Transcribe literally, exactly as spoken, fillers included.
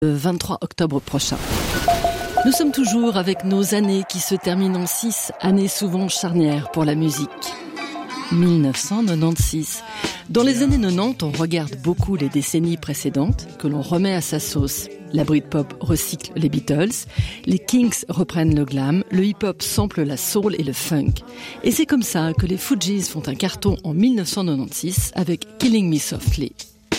le vingt-trois octobre prochain. Nous sommes toujours avec nos années qui se terminent en six, années souvent charnières pour la musique. dix-neuf cent quatre-vingt-seize. Dans les années quatre-vingt-dix, on regarde beaucoup les décennies précédentes, que l'on remet à sa sauce. La Britpop recycle les Beatles, les Kinks reprennent le glam, le hip-hop sample la soul et le funk. Et c'est comme ça que les Fugees font un carton en dix-neuf cent quatre-vingt-seize avec Killing Me Softly.